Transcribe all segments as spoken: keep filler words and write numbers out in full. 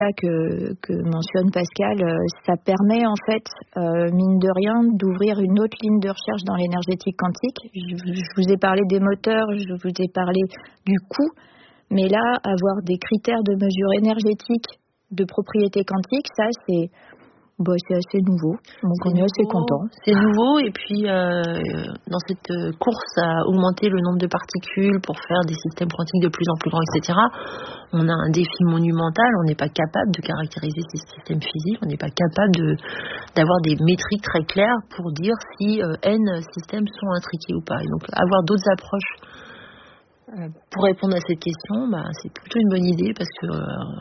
que, que mentionne Pascal, euh, ça permet en fait, euh, mine de rien, d'ouvrir une autre ligne de recherche dans l'énergétique quantique. Je, je vous ai parlé des moteurs, je vous ai parlé du coût, mais là, avoir des critères de mesure énergétique de propriété quantique, ça c'est... Bon, c'est assez nouveau, donc c'est on est nouveau, assez content. C'est nouveau, et puis euh, dans cette course à augmenter le nombre de particules pour faire des systèmes quantiques de plus en plus grands, et cetera, on a un défi monumental. On n'est pas capable de caractériser ces systèmes physiques, on n'est pas capable de, d'avoir des métriques très claires pour dire si euh, N systèmes sont intriqués ou pas. Et donc avoir d'autres approches euh, pour répondre à cette question, bah, c'est plutôt une bonne idée, parce que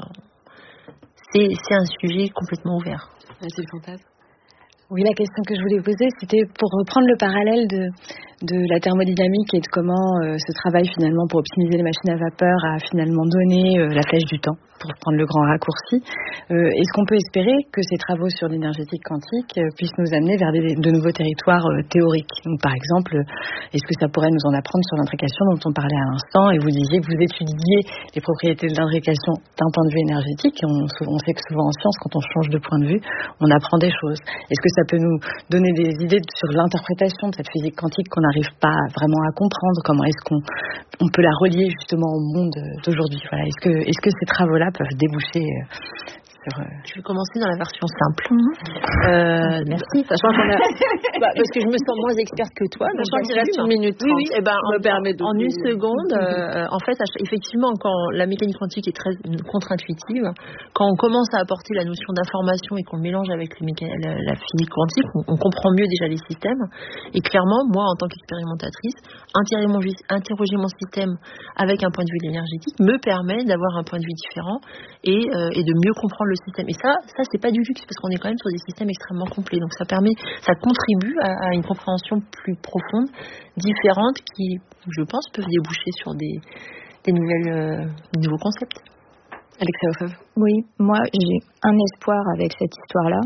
euh, c'est, c'est un sujet complètement ouvert. C'est le fantasme. Oui, la question que je voulais poser, c'était pour reprendre le parallèle de, de la thermodynamique et de comment euh, ce travail finalement pour optimiser les machines à vapeur a finalement donné euh, la flèche du temps, pour prendre le grand raccourci. Euh, est-ce qu'on peut espérer que ces travaux sur l'énergétique quantique euh, puissent nous amener vers des, de nouveaux territoires euh, théoriques? Donc, par exemple, est-ce que ça pourrait nous en apprendre sur l'intrication dont on parlait à l'instant, et vous disiez que vous étudiez les propriétés de l'intrication d'un point de vue énergétique, et on, on sait que souvent en science, quand on change de point de vue, on apprend des choses. Est-ce que ça peut nous donner des idées sur l'interprétation de cette physique quantique qu'on n'arrive pas vraiment à comprendre? Comment est-ce qu'on on peut la relier justement au monde d'aujourd'hui? Voilà. Est-ce que, est-ce que ces travaux-là peuvent déboucher sur... Euh... Je vais commencer dans la version simple. Mm-hmm. Euh, Merci. Sachant qu'on a... bah, parce que je me sens moins experte que toi. Je sens qu'il reste une minute trente. Oui, oui. Et ben, en, me permet de en une seconde, euh, en fait, effectivement, quand la mécanique quantique est très contre-intuitive, quand on commence à apporter la notion d'information et qu'on le mélange avec les mécan... la, la physique quantique, on, on comprend mieux déjà les systèmes. Et clairement, moi, en tant qu'expérimentatrice, interroger mon système avec un point de vue énergétique me permet d'avoir un point de vue différent et, euh, et de mieux comprendre le système. Et ça, ça c'est pas du luxe, parce qu'on est quand même sur des systèmes extrêmement complets. Donc ça permet, ça contribue à, à une compréhension plus profonde, différente, qui, je pense, peuvent déboucher sur des, des nouvelles, euh, des nouveaux concepts. Alexia Ofev. Oui, moi j'ai un espoir avec cette histoire-là.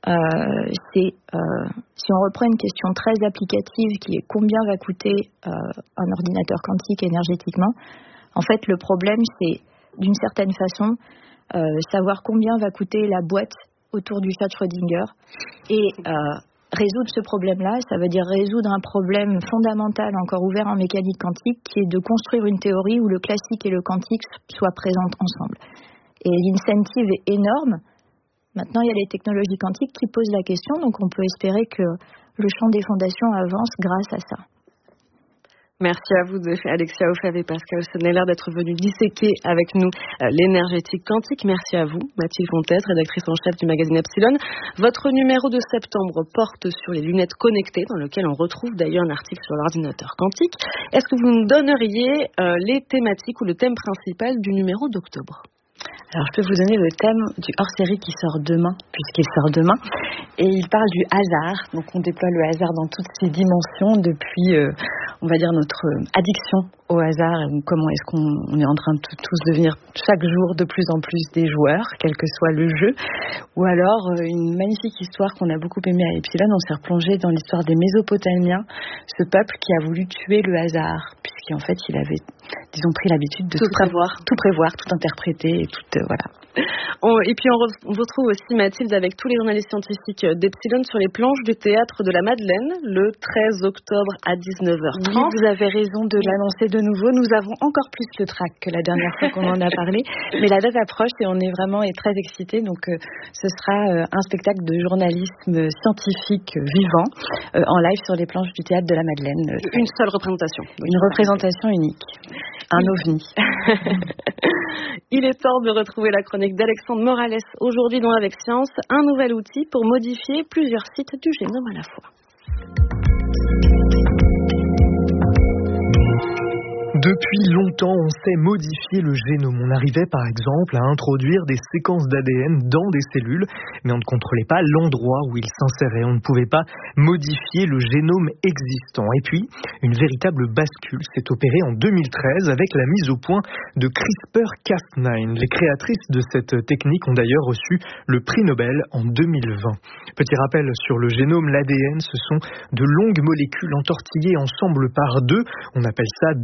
Euh, c'est euh, si on reprend une question très applicative qui est combien va coûter euh, un ordinateur quantique énergétiquement. En fait, le problème, c'est d'une certaine façon euh, savoir combien va coûter la boîte autour du chat Schrödinger, et euh, résoudre ce problème-là, ça veut dire résoudre un problème fondamental encore ouvert en mécanique quantique, qui est de construire une théorie où le classique et le quantique soient présents ensemble. Et l'incentive est énorme. Maintenant, il y a les technologies quantiques qui posent la question, donc on peut espérer que le champ des fondations avance grâce à ça. Merci à vous, Alexia Ofev et Pascal Sonneller, d'être venus disséquer avec nous l'énergétique quantique. Merci à vous, Mathilde Fontaine, rédactrice en chef du magazine Epsilon. Votre numéro de septembre porte sur les lunettes connectées, dans lequel on retrouve d'ailleurs un article sur l'ordinateur quantique. Est-ce que vous nous donneriez euh, les thématiques ou le thème principal du numéro d'octobre ? Alors, je peux vous donner le thème du hors-série qui sort demain, puisqu'il sort demain. Et il parle du hasard. Donc, on déploie le hasard dans toutes ses dimensions depuis, euh, on va dire, notre addiction au hasard. Et comment est-ce qu'on on est en train de tous devenir chaque jour de plus en plus des joueurs, quel que soit le jeu. Ou alors, euh, une magnifique histoire qu'on a beaucoup aimée à Epsilon. On s'est replongé dans l'histoire des Mésopotamiens, ce peuple qui a voulu tuer le hasard, puisqu'en fait, il avait, disons, pris l'habitude de tout, tout prévoir, tout prévoir, tout interpréter et tout. Euh, voilà. On, et puis on, re, on retrouve aussi Mathilde avec tous les journalistes scientifiques d'Epsilon sur les planches du théâtre de la Madeleine le treize octobre à dix-neuf heures trente. Oui, vous avez raison de l'annoncer de nouveau. Nous avons encore plus le trac que la dernière fois qu'on en a parlé, mais la date approche et on est vraiment et très excités. Donc euh, ce sera euh, un spectacle de journalisme scientifique euh, vivant euh, en live sur les planches du théâtre de la Madeleine. Une seule représentation. Une représentation unique. Un ovni. Il est temps de retrouver la chronique d'Alexandre Morales aujourd'hui dans Avec Science, un nouvel outil pour modifier plusieurs sites du génome à la fois. Depuis longtemps, on sait modifier le génome. On arrivait par exemple à introduire des séquences d'A D N dans des cellules, mais on ne contrôlait pas l'endroit où ils s'inséraient. On ne pouvait pas modifier le génome existant. Et puis, une véritable bascule s'est opérée en deux mille treize avec la mise au point de CRISPR Cas neuf. Les créatrices de cette technique ont d'ailleurs reçu le prix Nobel en deux mille vingt. Petit rappel sur le génome, l'A D N, ce sont de longues molécules entortillées ensemble par deux. On appelle ça deux brins.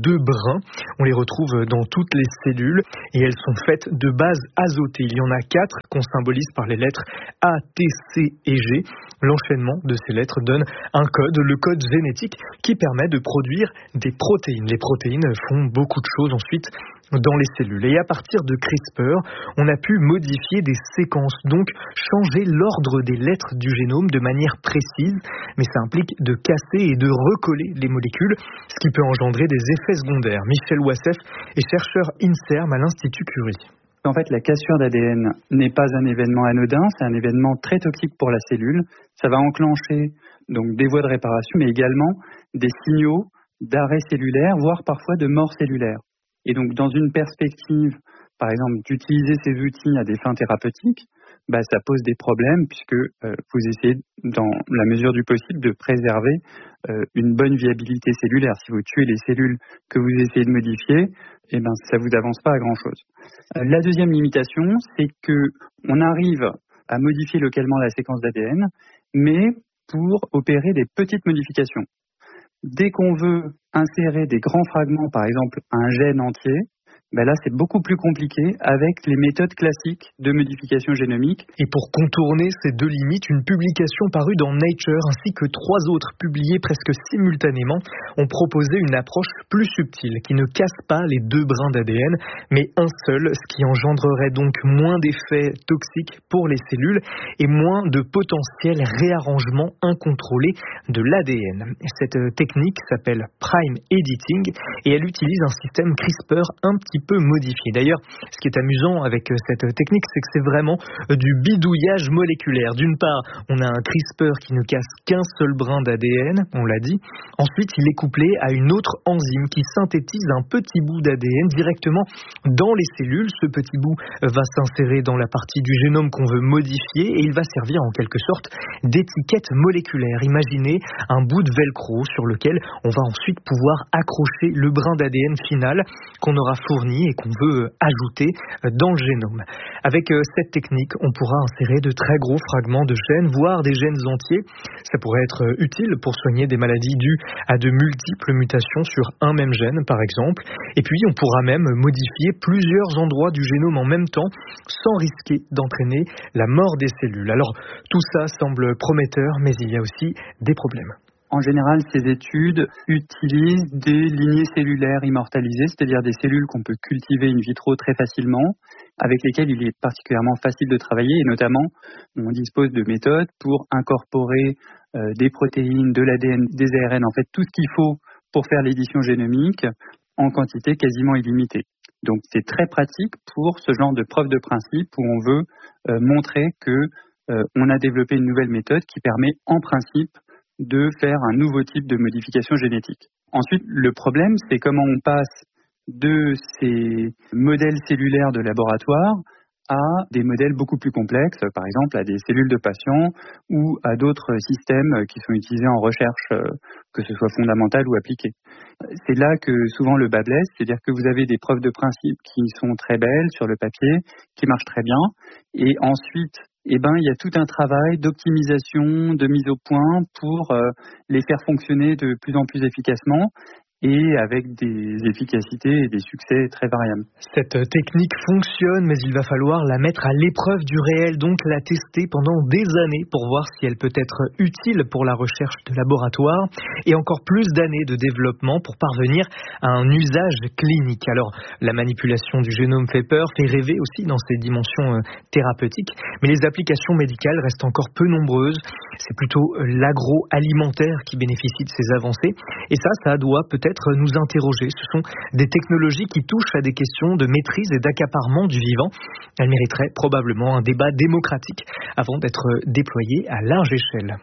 rein. On les retrouve dans toutes les cellules et elles sont faites de bases azotées. Il y en a quatre qu'on symbolise par les lettres A, T, C et G. L'enchaînement de ces lettres donne un code, le code génétique, qui permet de produire des protéines. Les protéines font beaucoup de choses ensuite dans les cellules. Et à partir de CRISPR, on a pu modifier des séquences, donc changer l'ordre des lettres du génome de manière précise, mais ça implique de casser et de recoller les molécules, ce qui peut engendrer des effets secondaires. Michel Wassef est chercheur INSERM à l'Institut Curie. En fait, la cassure d'A D N n'est pas un événement anodin, c'est un événement très toxique pour la cellule. Ça va enclencher donc des voies de réparation, mais également des signaux d'arrêt cellulaire, voire parfois de mort cellulaire. Et donc, dans une perspective, par exemple, d'utiliser ces outils à des fins thérapeutiques, bah, ça pose des problèmes puisque euh, vous essayez, dans la mesure du possible, de préserver euh, une bonne viabilité cellulaire. Si vous tuez les cellules que vous essayez de modifier, eh ben, ça vous avance pas à grand-chose. Euh, la deuxième limitation, c'est que on arrive à modifier localement la séquence d'A D N, mais pour opérer des petites modifications. Dès qu'on veut insérer des grands fragments, par exemple un gène entier, ben là c'est beaucoup plus compliqué avec les méthodes classiques de modification génomique. Et pour contourner ces deux limites, une publication parue dans Nature ainsi que trois autres publiées presque simultanément ont proposé une approche plus subtile qui ne casse pas les deux brins d'A D N, mais un seul, ce qui engendrerait donc moins d'effets toxiques pour les cellules et moins de potentiels réarrangements incontrôlés de l'A D N. Cette technique s'appelle Prime Editing et elle utilise un système CRISPR un petit peu modifié. D'ailleurs, ce qui est amusant avec cette technique, c'est que c'est vraiment du bidouillage moléculaire. D'une part, on a un CRISPR qui ne casse qu'un seul brin d'A D N, on l'a dit. Ensuite, il est couplé à une autre enzyme qui synthétise un petit bout d'A D N directement dans les cellules. Ce petit bout va s'insérer dans la partie du génome qu'on veut modifier et il va servir en quelque sorte d'étiquette moléculaire. Imaginez un bout de velcro sur lequel on va ensuite pouvoir accrocher le brin d'A D N final qu'on aura fourni et qu'on veut ajouter dans le génome. Avec cette technique, on pourra insérer de très gros fragments de gènes, voire des gènes entiers. Ça pourrait être utile pour soigner des maladies dues à de multiples mutations sur un même gène, par exemple. Et puis, on pourra même modifier plusieurs endroits du génome en même temps, sans risquer d'entraîner la mort des cellules. Alors, tout ça semble prometteur, mais il y a aussi des problèmes. En général, ces études utilisent des lignées cellulaires immortalisées, c'est-à-dire des cellules qu'on peut cultiver in vitro très facilement, avec lesquelles il est particulièrement facile de travailler, et notamment, on dispose de méthodes pour incorporer euh, des protéines, de l'A D N, des A R N, en fait tout ce qu'il faut pour faire l'édition génomique en quantité quasiment illimitée. Donc c'est très pratique pour ce genre de preuve de principe où on veut euh, montrer que euh, on a développé une nouvelle méthode qui permet en principe de faire un nouveau type de modification génétique. Ensuite, le problème, c'est comment on passe de ces modèles cellulaires de laboratoire à des modèles beaucoup plus complexes, par exemple à des cellules de patients ou à d'autres systèmes qui sont utilisés en recherche, que ce soit fondamentale ou appliquée. C'est là que souvent le bas blesse, c'est-à-dire que vous avez des preuves de principe qui sont très belles sur le papier, qui marchent très bien, et ensuite eh ben, il y a tout un travail d'optimisation, de mise au point pour euh, les faire fonctionner de plus en plus efficacement et avec des efficacités et des succès très variables. Cette technique fonctionne, mais il va falloir la mettre à l'épreuve du réel, donc la tester pendant des années pour voir si elle peut être utile pour la recherche de laboratoire et encore plus d'années de développement pour parvenir à un usage clinique. Alors, la manipulation du génome fait peur, fait rêver aussi dans ses dimensions thérapeutiques, mais les applications médicales restent encore peu nombreuses. C'est plutôt l'agroalimentaire qui bénéficie de ces avancées et ça, ça doit peut-être nous interroger. Ce sont des technologies qui touchent à des questions de maîtrise et d'accaparement du vivant. Elles mériteraient probablement un débat démocratique avant d'être déployées à large échelle.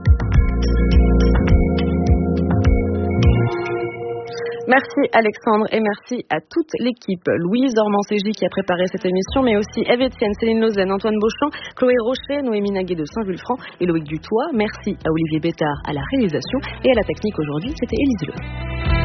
Merci Alexandre et merci à toute l'équipe. Louise Ormancégy qui a préparé cette émission, mais aussi Eve Etienne, Céline Lausanne, Antoine Beauchamp, Chloé Rocher, Noémie Naguet de Saint-Vulfranc et Loïc Dutoit. Merci à Olivier Bétard à la réalisation et à la technique aujourd'hui, c'était Élise Le.